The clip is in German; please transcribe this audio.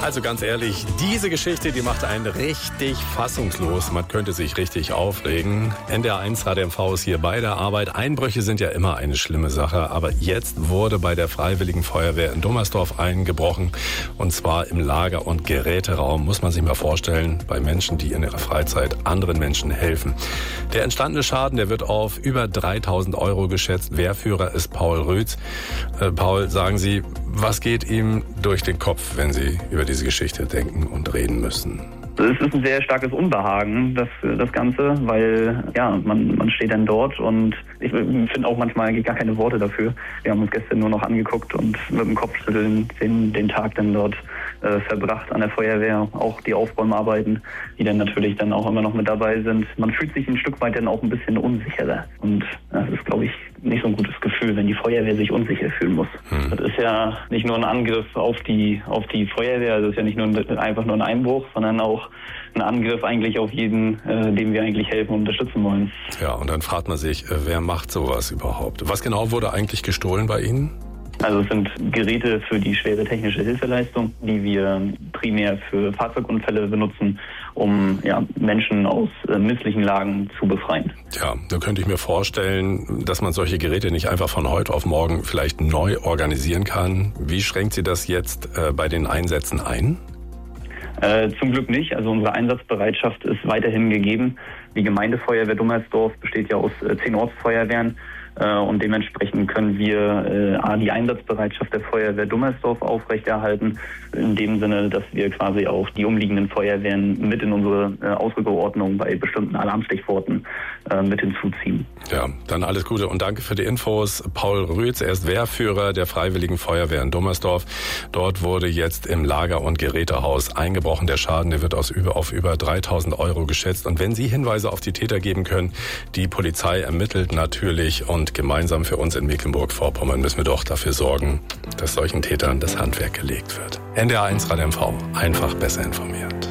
Also ganz ehrlich, diese Geschichte, die macht einen richtig fassungslos. Man könnte sich richtig aufregen. NDR1 HDMV ist hier bei der Arbeit. Einbrüche sind ja immer eine schlimme Sache, aber jetzt wurde bei der Freiwilligen Feuerwehr in Dummersdorf eingebrochen. Und zwar im Lager- und Geräteraum, muss man sich mal vorstellen, bei Menschen, die in ihrer Freizeit anderen Menschen helfen. Der entstandene Schaden, der wird auf über 3.000 € geschätzt. Wehrführer ist Paul Rütz. Paul, sagen Sie, was geht ihm durch den Kopf, wenn Sie über diese Geschichte denken und reden müssen? Es ist ein sehr starkes Unbehagen, das Ganze, weil man steht dann dort und ich finde auch manchmal gar keine Worte dafür. Wir haben uns gestern nur noch angeguckt und mit dem Kopfschütteln den Tag dann dort verbracht an der Feuerwehr, auch die Aufräumarbeiten, die dann natürlich dann auch immer noch mit dabei sind. Man fühlt sich ein Stück weit dann auch ein bisschen unsicherer und das ist, glaube ich, nicht so ein gutes Gefühl, wenn die Feuerwehr sich unsicher fühlen muss. Das ist ja nicht nur ein Angriff auf die Feuerwehr, das ist ja nicht nur einfach nur ein Einbruch, sondern auch ein Angriff eigentlich auf jeden, dem wir eigentlich helfen und unterstützen wollen. Ja, und dann fragt man sich, wer macht sowas überhaupt? Was genau wurde eigentlich gestohlen bei Ihnen? Also es sind Geräte für die schwere technische Hilfeleistung, die wir primär für Fahrzeugunfälle benutzen, um Menschen aus misslichen Lagen zu befreien. Ja, da könnte ich mir vorstellen, dass man solche Geräte nicht einfach von heute auf morgen vielleicht neu organisieren kann. Wie schränkt Sie das jetzt bei den Einsätzen ein? Zum Glück nicht. Also unsere Einsatzbereitschaft ist weiterhin gegeben. Die Gemeindefeuerwehr Dummersdorf besteht ja aus 10 Ortsfeuerwehren. Und dementsprechend können wir die Einsatzbereitschaft der Feuerwehr Dummersdorf aufrechterhalten, in dem Sinne, dass wir quasi auch die umliegenden Feuerwehren mit in unsere Ausrückerordnung bei bestimmten Alarmstichworten mit hinzuziehen. Ja, dann alles Gute und danke für die Infos. Paul Rütz, er ist Wehrführer der Freiwilligen Feuerwehr in Dummersdorf. Dort wurde jetzt im Lager- und Gerätehaus eingebrochen. Der Schaden, der wird auf über 3.000 € geschätzt. Und wenn Sie Hinweise auf die Täter geben können, die Polizei ermittelt natürlich und gemeinsam für uns in Mecklenburg-Vorpommern müssen wir doch dafür sorgen, dass solchen Tätern das Handwerk gelegt wird. NDR1 HDMV, einfach besser informiert.